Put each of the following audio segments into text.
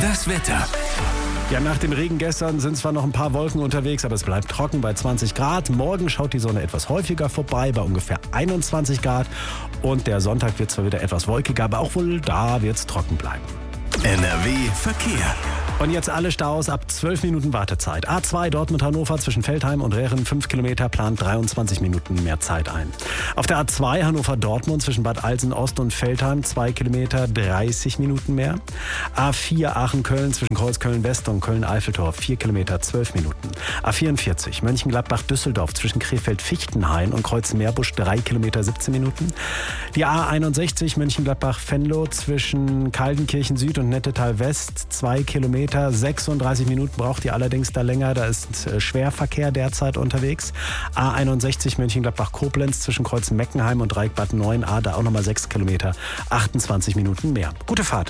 Das Wetter. Ja, nach dem Regen gestern sind zwar noch ein paar Wolken unterwegs, aber es bleibt trocken bei 20 Grad. Morgen schaut die Sonne etwas häufiger vorbei, bei ungefähr 21 Grad. Und der Sonntag wird zwar wieder etwas wolkiger, aber auch wohl da wird es trocken bleiben. NRW Verkehr. Und jetzt alle Staus ab 12 Minuten Wartezeit. A2 Dortmund-Hannover zwischen Veltheim und Rehren 5 Kilometer plant 23 Minuten mehr Zeit ein. Auf der A2 Hannover-Dortmund zwischen Bad Alsen-Ost und Veltheim 2 Kilometer 30 Minuten mehr. A4 Aachen-Köln zwischen Kreuzköln-West und Köln-Eiffeltor 4 Kilometer 12 Minuten. A44 Mönchengladbach-Düsseldorf zwischen Krefeld-Fichtenhain und Kreuz-Meerbusch 3 Kilometer 17 Minuten. Die A61 Mönchengladbach-Venlo zwischen Kaldenkirchen-Süd und Nettetal-West 2 Kilometer 36 Minuten braucht ihr allerdings da länger. Da ist Schwerverkehr derzeit unterwegs. A61 Mönchengladbach-Koblenz zwischen Kreuzen-Meckenheim und Dreieck-Bad 9a, da auch nochmal 6 Kilometer, 28 Minuten mehr. Gute Fahrt.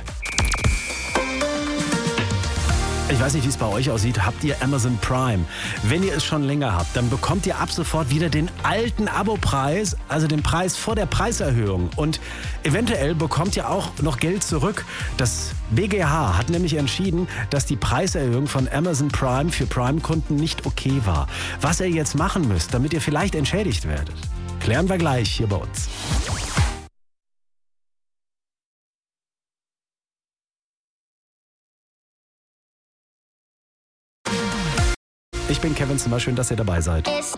Ich weiß nicht, wie es bei euch aussieht. Habt ihr Amazon Prime? Wenn ihr es schon länger habt, dann bekommt ihr ab sofort wieder den alten Abopreis, also den Preis vor der Preiserhöhung. Und eventuell bekommt ihr auch noch Geld zurück. Das BGH hat nämlich entschieden, dass die Preiserhöhung von Amazon Prime für Prime-Kunden nicht okay war. Was ihr jetzt machen müsst, damit ihr vielleicht entschädigt werdet, klären wir gleich hier bei uns. Ich bin Kevin Zimmer, schön, dass ihr dabei seid.